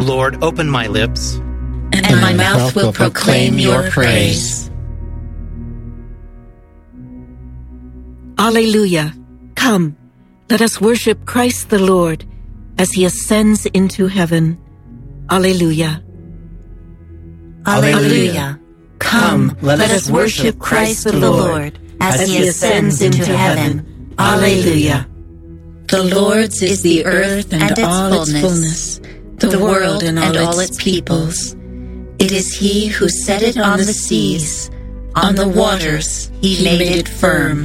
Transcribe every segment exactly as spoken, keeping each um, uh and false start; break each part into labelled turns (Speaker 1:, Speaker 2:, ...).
Speaker 1: Lord, open my lips,
Speaker 2: and, and my mouth will proclaim your praise.
Speaker 3: Alleluia. Come, let us worship Christ the Lord as he ascends into heaven. Alleluia.
Speaker 2: Alleluia. Come, let us worship Christ the Lord as he ascends into heaven. Alleluia. The Lord's is the earth and, and all its fullness, the world and all, and all its peoples. It is he who set it on the seas, on the waters he made it firm.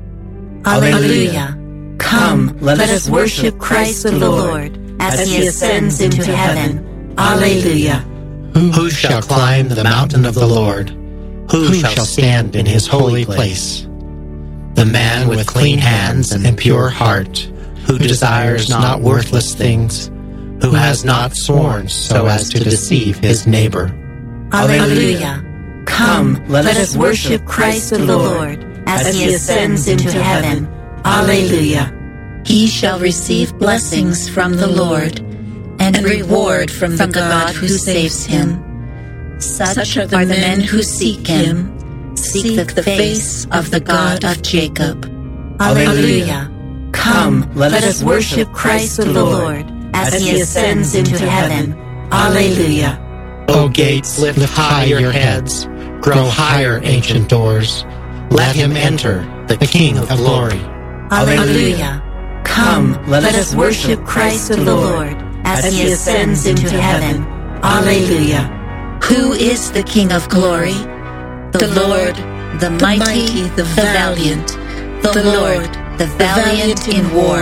Speaker 2: Alleluia. Come, let us worship Christ the Lord as he ascends into heaven. Alleluia.
Speaker 1: Who shall climb the mountain of the Lord? Who shall stand in his holy place? The man with clean hands and pure heart, who desires not worthless things, who has not sworn so as to deceive his neighbor.
Speaker 2: Alleluia. Come, let us worship Christ the Lord as he ascends into heaven. Alleluia. He shall receive blessings from the Lord, and reward from the God who saves him. Such are the men who seek him, seek the face of the God of Jacob. Alleluia. Come, let us worship Christ the Lord as he ascends into heaven. Alleluia.
Speaker 1: O gates, lift high your heads, grow higher, ancient doors. Let him enter, the King of glory.
Speaker 2: Alleluia. Come, let us worship Christ the Lord as he ascends into heaven. Alleluia. Who is the King of glory? The Lord, the mighty, the valiant, the Lord, the valiant in war.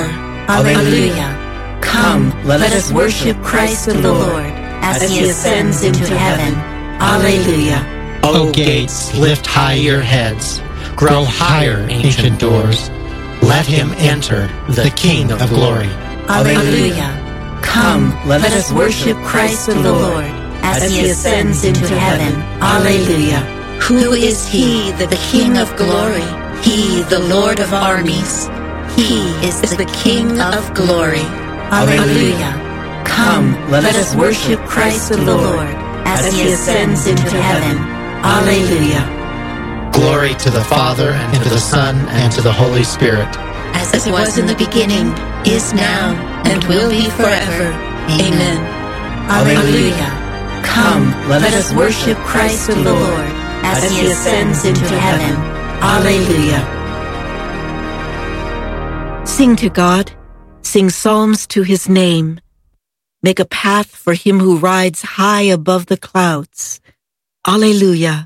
Speaker 2: Alleluia. Come, let us worship Christ the Lord as he ascends into heaven. Alleluia.
Speaker 1: O gates, lift high your heads, grow higher, ancient doors. Let him enter, the King of glory.
Speaker 2: Alleluia. Come, let us worship Christ the Lord as he ascends into heaven. Alleluia. Who is he, the King of glory? He, the Lord of armies. He is the King of glory. Alleluia. Come, let us worship Christ the Lord as he ascends into heaven. Alleluia.
Speaker 1: Glory to the Father, and to the Son, and to the Holy Spirit.
Speaker 2: As it was in the beginning, is now, and will be forever. Amen. Alleluia. Come, let us worship Christ the Lord as he ascends into heaven. Alleluia.
Speaker 3: Sing to God, sing psalms to his name. Make a path for him who rides high above the clouds. Alleluia.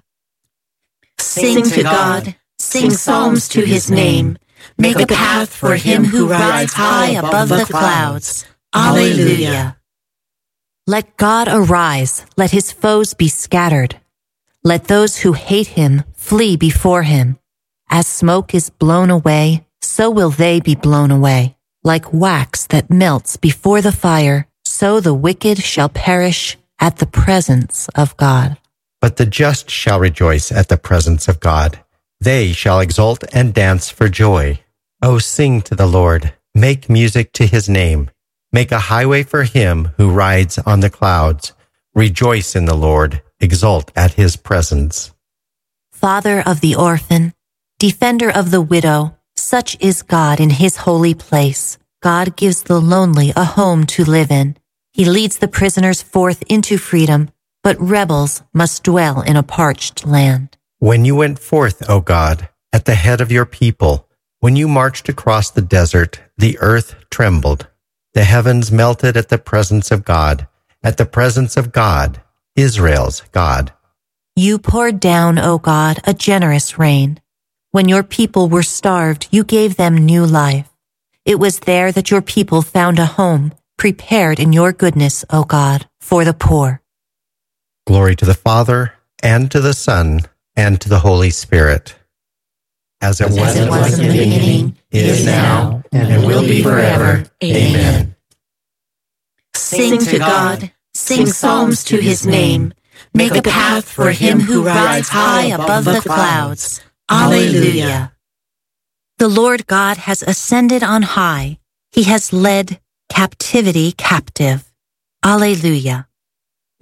Speaker 2: Sing to God, sing psalms to his name. Make a path for him who rides high above the clouds. Alleluia.
Speaker 4: Let God arise, let his foes be scattered. Let those who hate him flee before him. As smoke is blown away, so will they be blown away. Like wax that melts before the fire, so the wicked shall perish at the presence of God.
Speaker 5: But the just shall rejoice at the presence of God. They shall exult and dance for joy. O sing to the Lord, make music to his name. Make a highway for him who rides on the clouds. Rejoice in the Lord, exult at his presence.
Speaker 4: Father of the orphan, defender of the widow, such is God in his holy place. God gives the lonely a home to live in. He leads the prisoners forth into freedom, but rebels must dwell in a parched land.
Speaker 5: When you went forth, O God, at the head of your people, when you marched across the desert, the earth trembled. The heavens melted at the presence of God, at the presence of God, Israel's God.
Speaker 4: You poured down, O God, a generous rain. When your people were starved, you gave them new life. It was there that your people found a home, prepared in your goodness, O God, for the poor.
Speaker 5: Glory to the Father, and to the Son, and to the Holy Spirit. As it,
Speaker 2: As
Speaker 5: was,
Speaker 2: it was in the beginning, is now, and will be forever. Amen. Sing to God, sing psalms to his name. Make a path for him who rides high above the clouds. Alleluia.
Speaker 4: The Lord God has ascended on high. He has led captivity captive. Alleluia.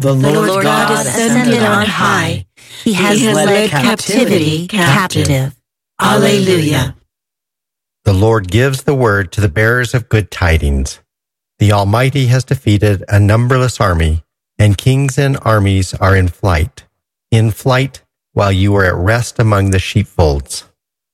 Speaker 1: The
Speaker 2: The
Speaker 1: Lord,
Speaker 2: Lord God ascended on high. He has led captivity captive. Alleluia.
Speaker 5: The Lord gives the word to the bearers of good tidings. The Almighty has defeated a numberless army, and kings and armies are in flight, in flight while you are at rest among the sheepfolds.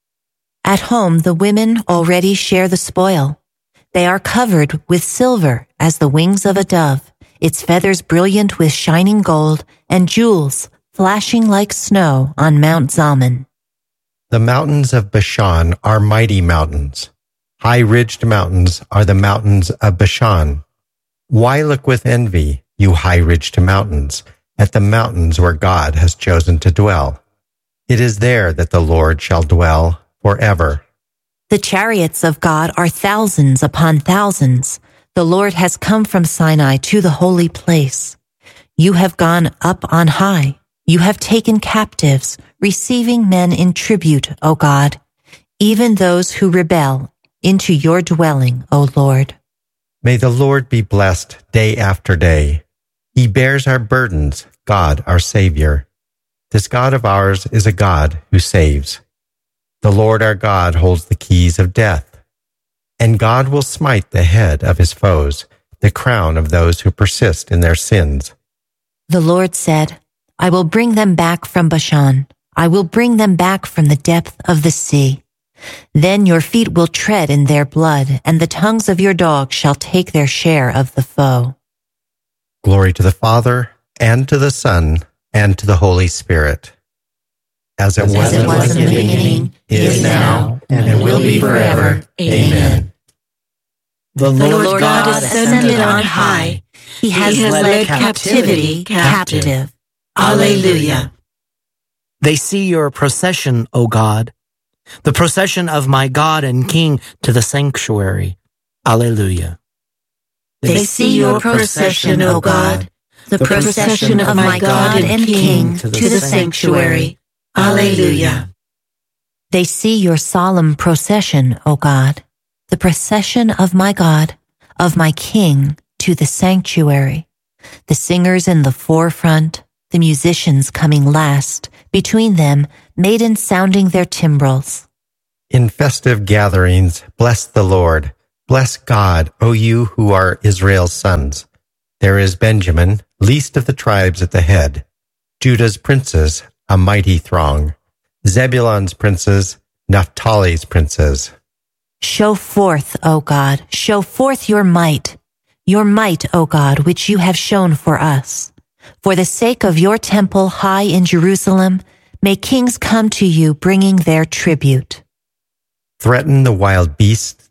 Speaker 4: At home, the women already share the spoil. They are covered with silver as the wings of a dove, its feathers brilliant with shining gold, and jewels flashing like snow on Mount Zalmon.
Speaker 5: The mountains of Bashan are mighty mountains. High-ridged mountains are the mountains of Bashan. Why look with envy, you high-ridged mountains, at the mountains where God has chosen to dwell? It is there that the Lord shall dwell forever.
Speaker 4: The chariots of God are thousands upon thousands. The Lord has come from Sinai to the holy place. You have gone up on high. You have taken captives, receiving men in tribute, O God, even those who rebel, into your dwelling, O Lord.
Speaker 5: May the Lord be blessed day after day. He bears our burdens, God our Savior. This God of ours is a God who saves. The Lord our God holds the keys of death. And God will smite the head of his foes, the crown of those who persist in their sins.
Speaker 4: The Lord said, I will bring them back from Bashan. I will bring them back from the depth of the sea. Then your feet will tread in their blood, and the tongues of your dogs shall take their share of the foe.
Speaker 5: Glory to the Father, and to the Son, and to the Holy Spirit. As it was,
Speaker 2: As it was in the beginning, is now, and will be forever. Amen.
Speaker 1: The
Speaker 2: The
Speaker 1: Lord,
Speaker 2: Lord God ascended on high. He has led captivity captive. Alleluia.
Speaker 1: They see your procession, O God, the procession of my God and King to the sanctuary. Alleluia.
Speaker 2: They see your procession, O God, the procession of my God and King to the sanctuary. Alleluia.
Speaker 4: They see your solemn procession, O God, the procession of my God, of my King to the sanctuary. The singers in the forefront, the musicians coming last, between them, maidens sounding their timbrels.
Speaker 5: In festive gatherings, bless the Lord. Bless God, O you who are Israel's sons. There is Benjamin, least of the tribes at the head. Judah's princes, a mighty throng. Zebulun's princes, Naphtali's princes.
Speaker 4: Show forth, O God, show forth your might, your might, O God, which you have shown for us. For the sake of your temple high in Jerusalem, may kings come to you bringing their tribute.
Speaker 5: Threaten the wild beasts